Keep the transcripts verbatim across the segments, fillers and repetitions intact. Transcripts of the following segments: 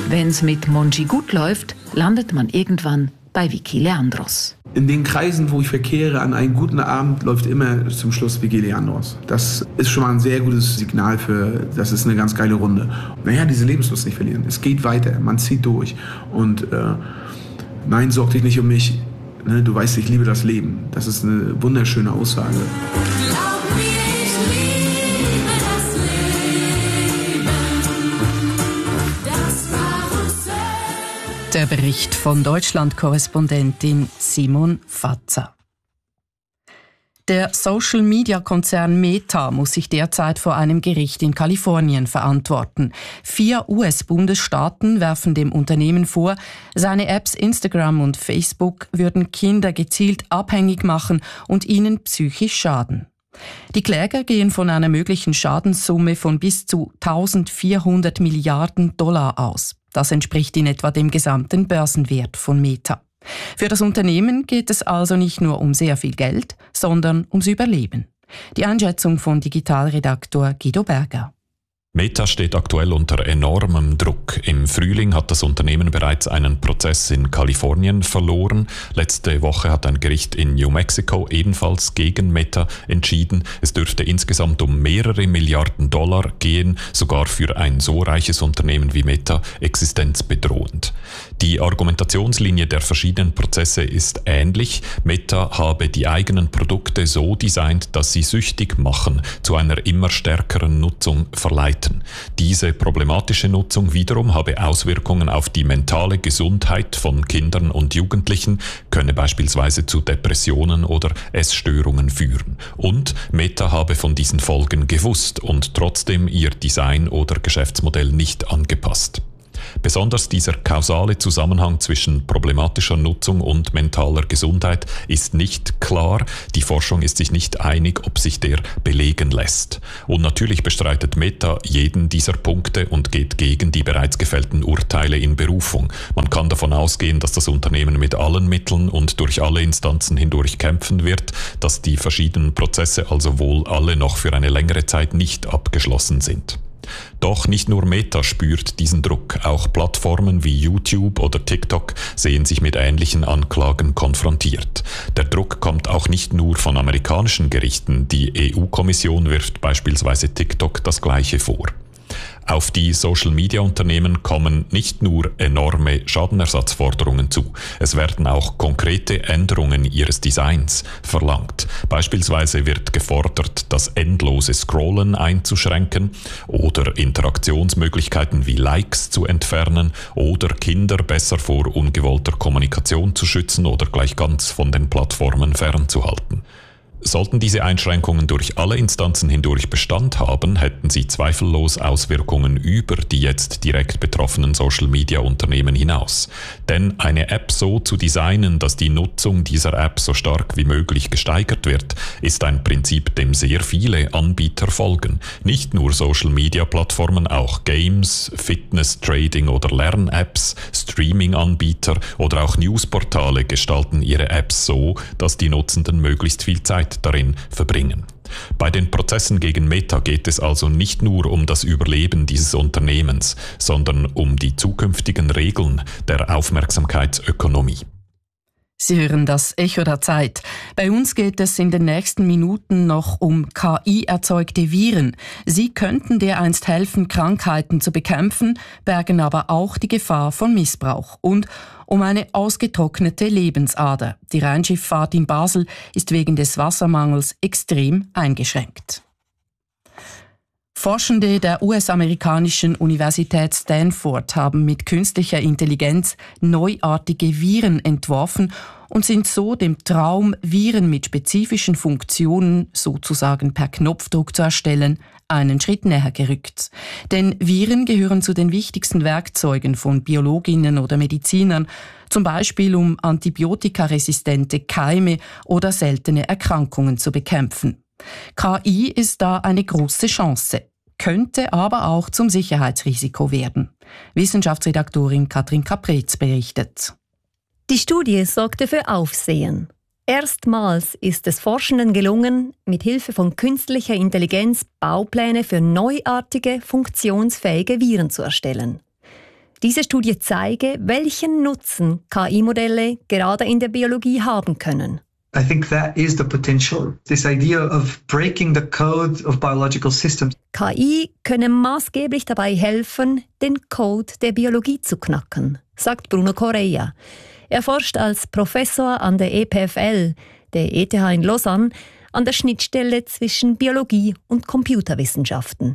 Wenn's mit Mongi gut läuft, landet man irgendwann bei Vicky Leandros. In den Kreisen, wo ich verkehre, an einem guten Abend läuft immer zum Schluss Vicky Leandros. Das ist schon mal ein sehr gutes Signal für, das ist eine ganz geile Runde. Naja, diese Lebenslust nicht verlieren. Es geht weiter, man zieht durch. Und äh, nein, sorg dich nicht um mich. Ne, du weißt, ich liebe das Leben. Das ist eine wunderschöne Aussage. Glaub mir, ich liebe das Leben. Das Karussell. Der Bericht von Deutschland-Korrespondentin Simon Fatzer. Der Social-Media-Konzern Meta muss sich derzeit vor einem Gericht in Kalifornien verantworten. Vier U S-Bundesstaaten werfen dem Unternehmen vor, seine Apps Instagram und Facebook würden Kinder gezielt abhängig machen und ihnen psychisch schaden. Die Kläger gehen von einer möglichen Schadenssumme von bis zu eintausendvierhundert Milliarden Dollar aus. Das entspricht in etwa dem gesamten Börsenwert von Meta. Für das Unternehmen geht es also nicht nur um sehr viel Geld, sondern ums Überleben. Die Einschätzung von Digitalredaktor Guido Berger. Meta steht aktuell unter enormem Druck. Im Frühling hat das Unternehmen bereits einen Prozess in Kalifornien verloren. Letzte Woche hat ein Gericht in New Mexico ebenfalls gegen Meta entschieden. Es dürfte insgesamt um mehrere Milliarden Dollar gehen, sogar für ein so reiches Unternehmen wie Meta existenzbedrohend. Die Argumentationslinie der verschiedenen Prozesse ist ähnlich. Meta habe die eigenen Produkte so designt, dass sie süchtig machen, zu einer immer stärkeren Nutzung verleiten. Diese problematische Nutzung wiederum habe Auswirkungen auf die mentale Gesundheit von Kindern und Jugendlichen, könne beispielsweise zu Depressionen oder Essstörungen führen. Und Meta habe von diesen Folgen gewusst und trotzdem ihr Design oder Geschäftsmodell nicht angepasst. Besonders dieser kausale Zusammenhang zwischen problematischer Nutzung und mentaler Gesundheit ist nicht klar. Die Forschung ist sich nicht einig, ob sich der belegen lässt. Und natürlich bestreitet Meta jeden dieser Punkte und geht gegen die bereits gefällten Urteile in Berufung. Man kann davon ausgehen, dass das Unternehmen mit allen Mitteln und durch alle Instanzen hindurch kämpfen wird, dass die verschiedenen Prozesse also wohl alle noch für eine längere Zeit nicht abgeschlossen sind. Doch nicht nur Meta spürt diesen Druck, auch Plattformen wie YouTube oder TikTok sehen sich mit ähnlichen Anklagen konfrontiert. Der Druck kommt auch nicht nur von amerikanischen Gerichten, die E U-Kommission wirft beispielsweise TikTok das Gleiche vor. Auf die Social-Media-Unternehmen kommen nicht nur enorme Schadenersatzforderungen zu, es werden auch konkrete Änderungen ihres Designs verlangt. Beispielsweise wird gefordert, das endlose Scrollen einzuschränken oder Interaktionsmöglichkeiten wie Likes zu entfernen oder Kinder besser vor ungewollter Kommunikation zu schützen oder gleich ganz von den Plattformen fernzuhalten. Sollten diese Einschränkungen durch alle Instanzen hindurch Bestand haben, hätten sie zweifellos Auswirkungen über die jetzt direkt betroffenen Social-Media-Unternehmen hinaus. Denn eine App so zu designen, dass die Nutzung dieser App so stark wie möglich gesteigert wird, ist ein Prinzip, dem sehr viele Anbieter folgen. Nicht nur Social-Media-Plattformen, auch Games, Fitness, Trading oder Lern-Apps, Streaming-Anbieter oder auch Newsportale gestalten ihre Apps so, dass die Nutzenden möglichst viel Zeit darin verbringen. Bei den Prozessen gegen Meta geht es also nicht nur um das Überleben dieses Unternehmens, sondern um die zukünftigen Regeln der Aufmerksamkeitsökonomie. Sie hören das Echo der Zeit. Bei uns geht es in den nächsten Minuten noch um K I-erzeugte Viren. Sie könnten dereinst helfen, Krankheiten zu bekämpfen, bergen aber auch die Gefahr von Missbrauch. Und um eine ausgetrocknete Lebensader. Die Rheinschifffahrt in Basel ist wegen des Wassermangels extrem eingeschränkt. Forschende der U S-amerikanischen Universität Stanford haben mit künstlicher Intelligenz neuartige Viren entworfen und sind so dem Traum, Viren mit spezifischen Funktionen sozusagen per Knopfdruck zu erstellen, einen Schritt näher gerückt. Denn Viren gehören zu den wichtigsten Werkzeugen von Biologinnen oder Medizinern, zum Beispiel um antibiotikaresistente Keime oder seltene Erkrankungen zu bekämpfen. K I ist da eine große Chance, könnte aber auch zum Sicherheitsrisiko werden. Wissenschaftsredaktorin Katrin Kapretz berichtet. Die Studie sorgte für Aufsehen. Erstmals ist es Forschenden gelungen, mit Hilfe von künstlicher Intelligenz Baupläne für neuartige, funktionsfähige Viren zu erstellen. Diese Studie zeige, welchen Nutzen K I-Modelle gerade in der Biologie haben können. I think that is the potential. This idea of breaking the code of biological systems. K I könne maßgeblich dabei helfen, den Code der Biologie zu knacken, sagt Bruno Correia. Er forscht als Professor an der E P F L, der E T H in Lausanne, an der Schnittstelle zwischen Biologie und Computerwissenschaften.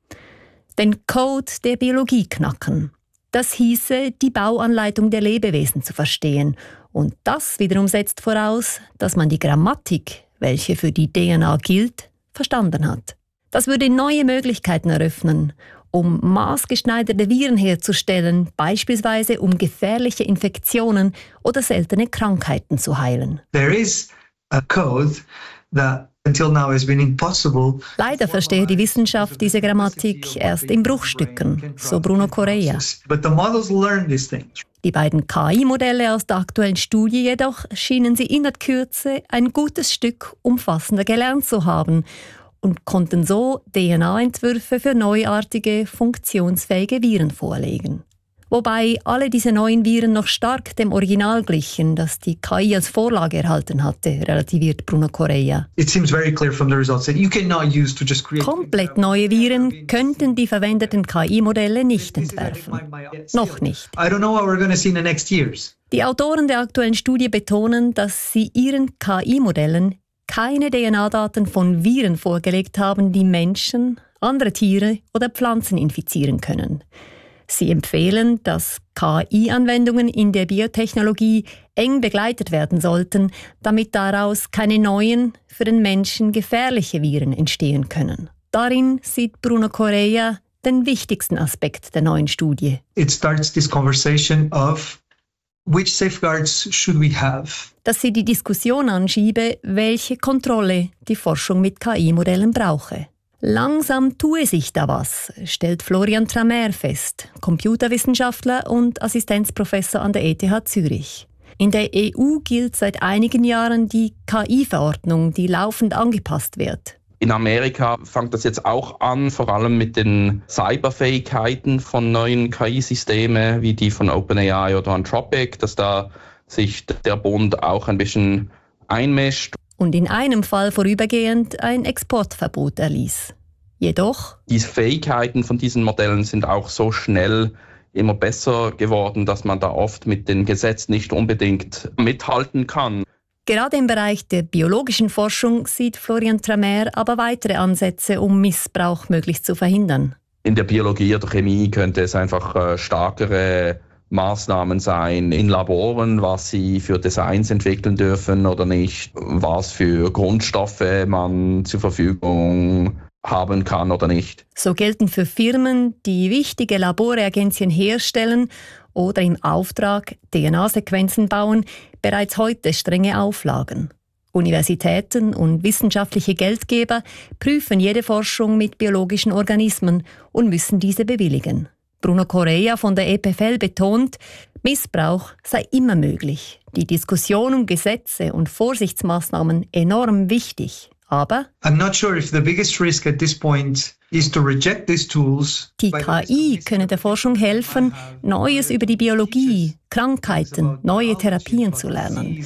Den Code der Biologie knacken. Das hieße, die Bauanleitung der Lebewesen zu verstehen. Und das wiederum setzt voraus, dass man die Grammatik, welche für die D N A gilt, verstanden hat. Das würde neue Möglichkeiten eröffnen, um maßgeschneiderte Viren herzustellen, beispielsweise um gefährliche Infektionen oder seltene Krankheiten zu heilen. There is a code that until now has been impossible. Leider verstehe die Wissenschaft diese Grammatik erst in Bruchstücken, so Bruno Correia. But the models learn these things. Die beiden K I-Modelle aus der aktuellen Studie jedoch schienen sie in der Kürze ein gutes Stück umfassender gelernt zu haben und konnten so D N A-Entwürfe für neuartige, funktionsfähige Viren vorlegen. Wobei alle diese neuen Viren noch stark dem Original glichen, das die K I als Vorlage erhalten hatte, relativiert Bruno Correia. It seems very clear from the results that you cannot use to just create. Komplett neue Viren könnten die verwendeten K I-Modelle nicht entwerfen. Noch nicht. I don't know what we're going to see in the next years. Die Autoren der aktuellen Studie betonen, dass sie ihren K I-Modellen keine D N A-Daten von Viren vorgelegt haben, die Menschen, andere Tiere oder Pflanzen infizieren können. Sie empfehlen, dass K I-Anwendungen in der Biotechnologie eng begleitet werden sollten, damit daraus keine neuen, für den Menschen gefährliche Viren entstehen können. Darin sieht Bruno Correia den wichtigsten Aspekt der neuen Studie. It starts this conversation of which safeguards should we have? Dass sie die Diskussion anschiebe, welche Kontrolle die Forschung mit K I-Modellen brauche. Langsam tue sich da was, stellt Florian Tramer fest, Computerwissenschaftler und Assistenzprofessor an der E T H Zürich. In der E U gilt seit einigen Jahren die K I-Verordnung, die laufend angepasst wird. In Amerika fängt das jetzt auch an, vor allem mit den Cyberfähigkeiten von neuen K I-Systemen, wie die von OpenAI oder Anthropic, dass da sich der Bund auch ein bisschen einmischt. Und in einem Fall vorübergehend ein Exportverbot erließ. Jedoch die Fähigkeiten von diesen Modellen sind auch so schnell immer besser geworden, dass man da oft mit den Gesetzen nicht unbedingt mithalten kann. Gerade im Bereich der biologischen Forschung sieht Florian Tramer aber weitere Ansätze, um Missbrauch möglichst zu verhindern. In der Biologie oder Chemie könnte es einfach äh, stärkere Maßnahmen sein in Laboren, was sie für Designs entwickeln dürfen oder nicht, was für Grundstoffe man zur Verfügung haben kann oder nicht. So gelten für Firmen, die wichtige Laborreagenzien herstellen oder im Auftrag D N A-Sequenzen bauen, bereits heute strenge Auflagen. Universitäten und wissenschaftliche Geldgeber prüfen jede Forschung mit biologischen Organismen und müssen diese bewilligen. Bruno Correia von der E P F L betont, Missbrauch sei immer möglich. Die Diskussion um Gesetze und Vorsichtsmaßnahmen enorm wichtig. Aber I'm not sure if the biggest risk at this point is to reject these tools. Die K I könne der Forschung helfen, Neues über die Biologie, Krankheiten, neue Therapien zu lernen.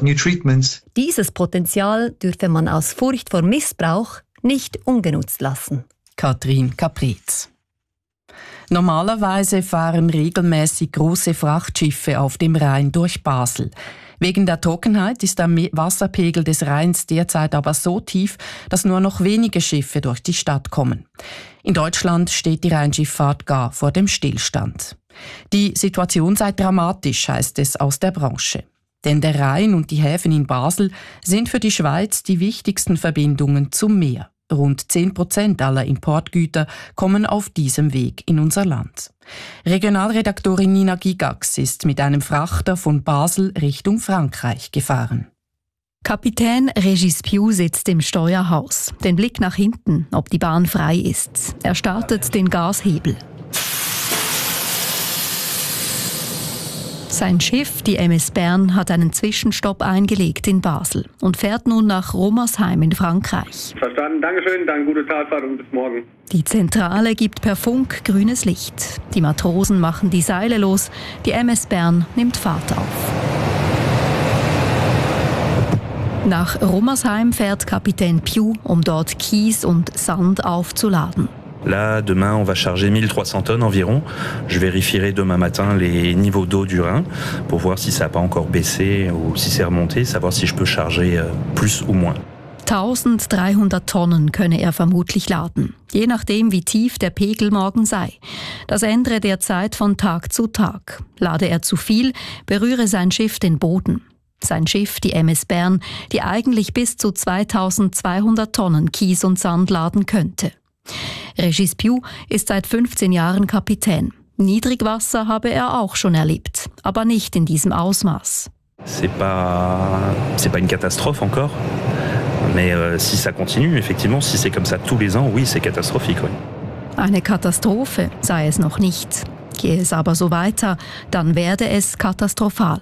Dieses Potenzial dürfe man aus Furcht vor Missbrauch nicht ungenutzt lassen. Katrin Capriz. Normalerweise fahren regelmäßig große Frachtschiffe auf dem Rhein durch Basel. Wegen der Trockenheit ist der Wasserpegel des Rheins derzeit aber so tief, dass nur noch wenige Schiffe durch die Stadt kommen. In Deutschland steht die Rheinschifffahrt gar vor dem Stillstand. Die Situation sei dramatisch, heißt es aus der Branche. Denn der Rhein und die Häfen in Basel sind für die Schweiz die wichtigsten Verbindungen zum Meer. Rund zehn Prozent aller Importgüter kommen auf diesem Weg in unser Land. Regionalredaktorin Nina Gigax ist mit einem Frachter von Basel Richtung Frankreich gefahren. Kapitän Régis Piu sitzt im Steuerhaus. Den Blick nach hinten, ob die Bahn frei ist. Er startet den Gashebel. Sein Schiff, die M S Bern, hat einen Zwischenstopp eingelegt in Basel und fährt nun nach Romersheim in Frankreich. Verstanden, Dankeschön, dann gute Talfahrt und bis morgen. Die Zentrale gibt per Funk grünes Licht. Die Matrosen machen die Seile los, die M S Bern nimmt Fahrt auf. Nach Romersheim fährt Kapitän Piu, um dort Kies und Sand aufzuladen. Là, demain, on va charger mille trois cents tonnes environ. Je vérifierai demain matin les niveaux d'eau du Rhin pour voir si ça n'a pas encore baissé ou si c'est remonté, savoir si je peux charger plus ou moins. eintausenddreihundert Tonnen könne er vermutlich laden, je nachdem wie tief der Pegel morgen sei. Das ändere derzeit von Tag zu Tag. Lade er zu viel, berühre sein Schiff den Boden. Sein Schiff, die M S Bern, die eigentlich bis zu zweitausendzweihundert Tonnen Kies und Sand laden könnte. Régis Piu ist seit fünfzehn Jahren Kapitän. Niedrigwasser habe er auch schon erlebt, aber nicht in diesem Ausmaß. C'est pas, c'est pas une catastrophe encore, mais euh, si ça continue, effectivement, si c'est comme ça tous les ans, oui, c'est catastrophique. Oui. Eine Katastrophe sei es noch nicht. Gehe es aber so weiter, dann werde es katastrophal.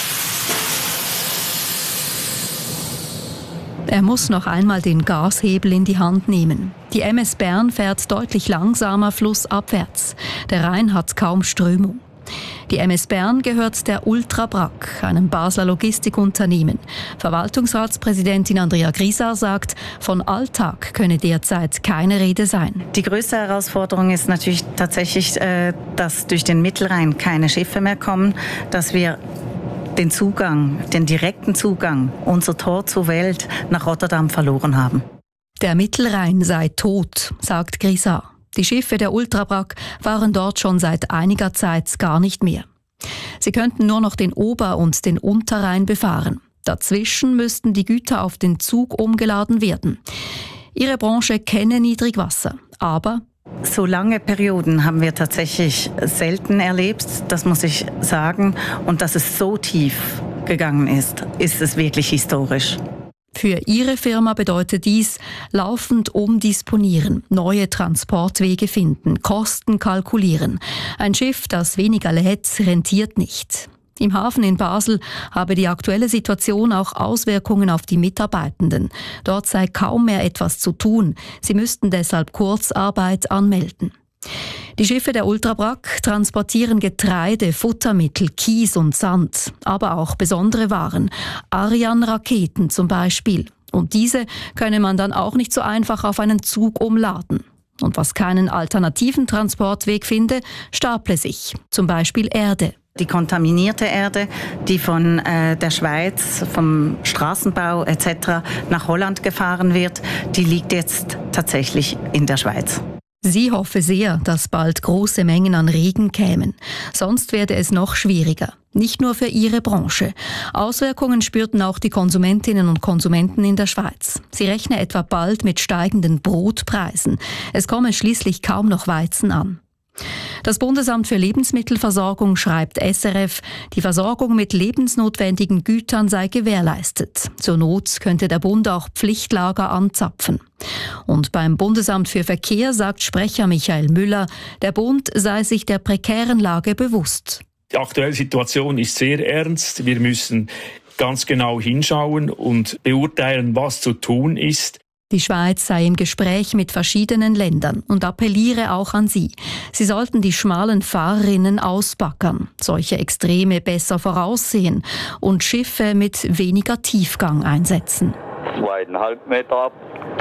Er muss noch einmal den Gashebel in die Hand nehmen. Die M S Bern fährt deutlich langsamer flussabwärts. Der Rhein hat kaum Strömung. Die M S Bern gehört der Ultra Brac, einem Basler Logistikunternehmen. Verwaltungsratspräsidentin Andrea Grisar sagt, von Alltag könne derzeit keine Rede sein. Die größte Herausforderung ist natürlich tatsächlich, dass durch den Mittelrhein keine Schiffe mehr kommen, dass wir den Zugang, den direkten Zugang, unser Tor zur Welt nach Rotterdam verloren haben. Der Mittelrhein sei tot, sagt Grisar. Die Schiffe der Ultra Brac waren dort schon seit einiger Zeit gar nicht mehr. Sie könnten nur noch den Ober- und den Unterrhein befahren. Dazwischen müssten die Güter auf den Zug umgeladen werden. Ihre Branche kenne Niedrigwasser, aber so lange Perioden haben wir tatsächlich selten erlebt, das muss ich sagen. Und dass es so tief gegangen ist, ist es wirklich historisch. Für ihre Firma bedeutet dies laufend umdisponieren, neue Transportwege finden, Kosten kalkulieren. Ein Schiff, das weniger lädt, rentiert nicht. Im Hafen in Basel habe die aktuelle Situation auch Auswirkungen auf die Mitarbeitenden. Dort sei kaum mehr etwas zu tun. Sie müssten deshalb Kurzarbeit anmelden. Die Schiffe der Ultra Brac transportieren Getreide, Futtermittel, Kies und Sand, aber auch besondere Waren, Ariane-Raketen zum Beispiel. Und diese könne man dann auch nicht so einfach auf einen Zug umladen. Und was keinen alternativen Transportweg finde, staple sich, zum Beispiel Erde. Die kontaminierte Erde, die von äh, der Schweiz, vom Straßenbau et cetera nach Holland gefahren wird, die liegt jetzt tatsächlich in der Schweiz. Sie hoffe sehr, dass bald große Mengen an Regen kämen. Sonst werde es noch schwieriger. Nicht nur für ihre Branche. Auswirkungen spürten auch die Konsumentinnen und Konsumenten in der Schweiz. Sie rechnen etwa bald mit steigenden Brotpreisen. Es komme schließlich kaum noch Weizen an. Das Bundesamt für Lebensmittelversorgung schreibt S R F, die Versorgung mit lebensnotwendigen Gütern sei gewährleistet. Zur Not könnte der Bund auch Pflichtlager anzapfen. Und beim Bundesamt für Verkehr sagt Sprecher Michael Müller, der Bund sei sich der prekären Lage bewusst. Die aktuelle Situation ist sehr ernst. Wir müssen ganz genau hinschauen und beurteilen, was zu tun ist. Die Schweiz sei im Gespräch mit verschiedenen Ländern und appelliere auch an sie. Sie sollten die schmalen Fahrrinnen ausbackern, solche Extreme besser voraussehen und Schiffe mit weniger Tiefgang einsetzen. Zweieinhalb Meter ab.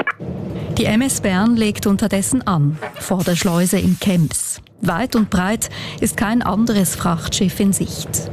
Die M S Bern legt unterdessen an, vor der Schleuse in Kems. Weit und breit ist kein anderes Frachtschiff in Sicht.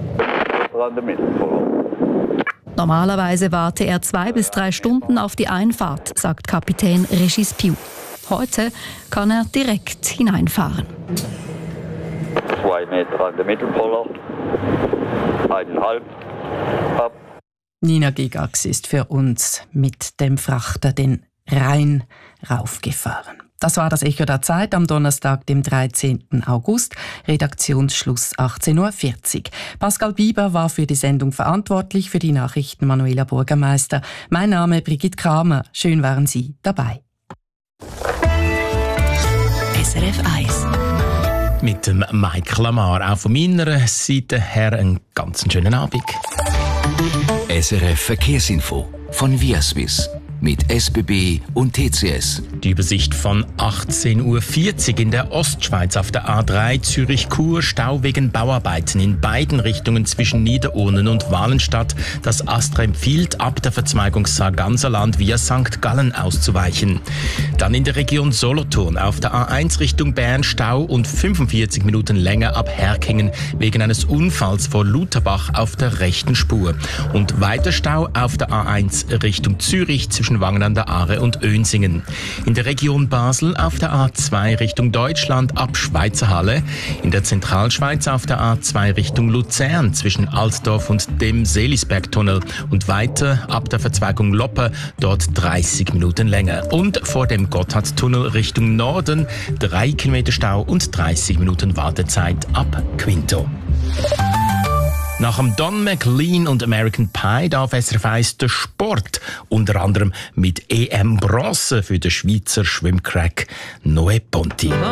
Normalerweise warte er zwei bis drei Stunden auf die Einfahrt, sagt Kapitän Régis Piu. Heute kann er direkt hineinfahren. Zwei Meter an der Mittelpoller, eineinhalb ab. Nina Gigax ist für uns mit dem Frachter den Rhein raufgefahren. Das war das Echo der Zeit am Donnerstag, dem dreizehnten August. Redaktionsschluss achtzehn Uhr vierzig. Pascal Bieber war für die Sendung verantwortlich, für die Nachrichten Manuela Burgermeister. Mein Name Brigitte Kramer. Schön waren Sie dabei. S R F eins mit dem Mike Lamar. Auch von meiner Seite her einen ganz schönen Abend. S R F Verkehrsinfo von Viaswiss mit S B B und T C S. Die Übersicht von achtzehn Uhr vierzig in der Ostschweiz auf der A drei Zürich-Chur, Stau wegen Bauarbeiten in beiden Richtungen zwischen Niederurnen und Walenstadt. Das ASTRA empfiehlt, ab der Verzweigung Sarganserland via Sankt Gallen auszuweichen. Dann in der Region Solothurn auf der A eins Richtung Bern Stau und fünfundvierzig Minuten länger ab Herkingen wegen eines Unfalls vor Lutherbach auf der rechten Spur. Und weiter Stau auf der A eins Richtung Zürich zwischen Wangen an der Aare und Önsingen. In der Region Basel auf der A zwei Richtung Deutschland ab Schweizer Halle. In der Zentralschweiz auf der A zwei Richtung Luzern zwischen Altdorf und dem Seelisbergtunnel. Und weiter ab der Verzweigung Loppe, dort dreißig Minuten länger. Und vor dem Gotthardtunnel Richtung Norden drei Kilometer Stau und dreißig Minuten Wartezeit ab Quinto. Nach dem Don McLean und American Pie darf S R F eins der Sport, unter anderem mit E M Bronze für den Schweizer Schwimmcrack Noe Ponti.